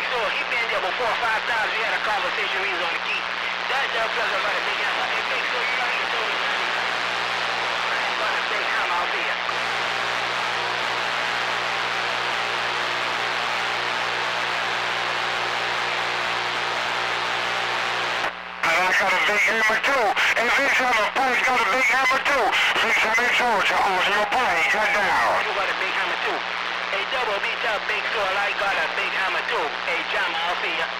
sure. He been there before 5 times. We had a conversation. We was on the key. That brother about a big hammer. Hey, make sure you know your toes. I'm gonna big hammer. I'll see ya. I got a big hammer too. Hey, Vince on the plane got a big hammer too. Vince, make sure it's on your plane. Cut down. You got a big hammer too. Hey, double B, tell Big Soul I got a big hammer too. Hey, Jama, I'll see ya.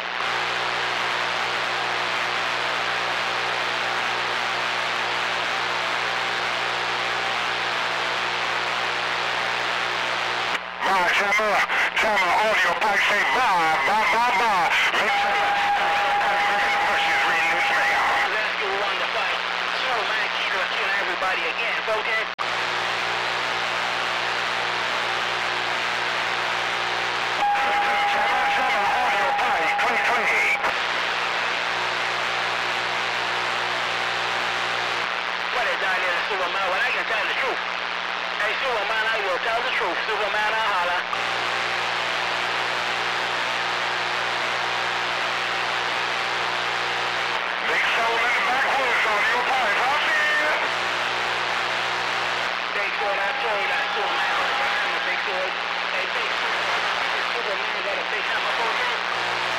Jama, audio pipe say bye, bye, bye, bye. Vince, reading this mail. Rescue 1 to 5. So, man, keep killing everybody again, okay? Jama, audio pipe, 2020. What is that, Superman? Well, I can tell the truth. Hey, Superman, I will tell the truth. Superman, I holla.